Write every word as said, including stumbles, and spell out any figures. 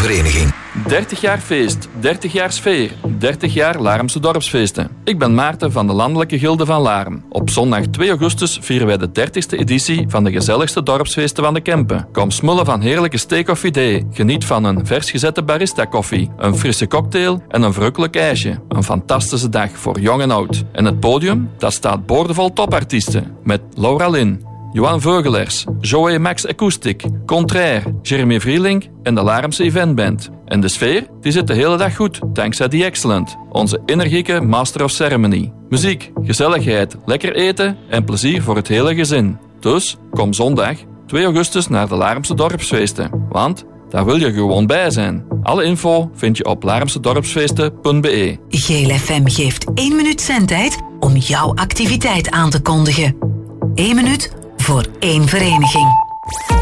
vereniging. dertig jaar feest, dertig jaar sfeer, dertig jaar Laarmse dorpsfeesten. Ik ben Maarten van de Landelijke Gilde van Laarm. Op zondag twee augustus vieren wij de dertigste editie van de gezelligste dorpsfeesten van de Kempen. Kom smullen van heerlijke steak of idee. Geniet van een vers gezette barista koffie, een frisse cocktail en een verrukkelijk ijsje. Een fantastische dag voor jong en oud. En het podium, dat staat boordevol topartiesten. Met Laura Lin, Johan Veugelers, Joey Max Acoustic, Contraire, Jeremy Vrieling en de Laarmse Eventband. En de sfeer, die zit de hele dag goed, dankzij The Excellent, onze energieke Master of Ceremony. Muziek, gezelligheid, lekker eten en plezier voor het hele gezin. Dus, kom zondag, twee augustus naar de Laarmse dorpsfeesten, want daar wil je gewoon bij zijn. Alle info vind je op laarmsedorpsfeesten punt b e. Geel F M geeft één minuut zendtijd om jouw activiteit aan te kondigen. Eén minuut voor één vereniging.